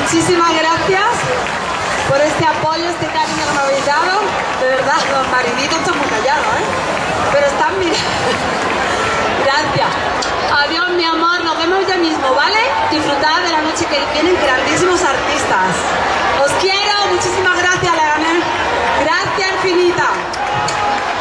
Muchísimas gracias por este apoyo, este cariño que me habéis dado. De verdad, los mariditos están muy callados, Pero están mirando. Gracias. Adiós, mi amor. Nos vemos ya mismo, ¿vale? Disfrutad de la noche que viene en grande.